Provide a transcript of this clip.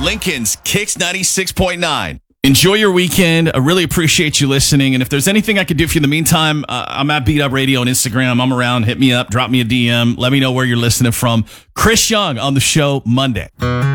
Lincoln's Kicks 96.9. Enjoy your weekend. I really appreciate you listening. And if there's anything I could do for you in the meantime, I'm at Beat Up Radio on Instagram. I'm around. Hit me up. Drop me a DM. Let me know where you're listening from. Chris Young on the show Monday.